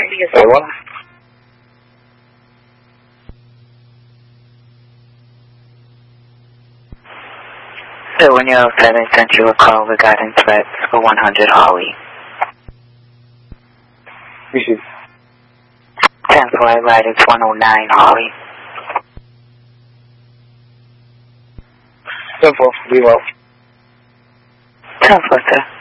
Very well. So when your 07 sent you a call regarding threats for 100 Holly. Receive. 10-4, right, it's 109 Holly. 10-4, be well. 10-4, sir.